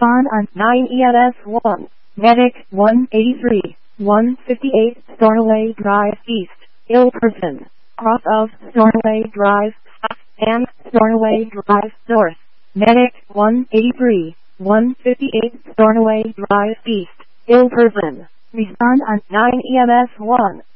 Respond on 9 EMS 1. Medic 183, 158 Stornoway Drive East, ill person. Cross of Stornoway Drive South and Stornoway Drive North. Medic 183, 158 Stornoway Drive East, ill person. Respond on 9 EMS 1.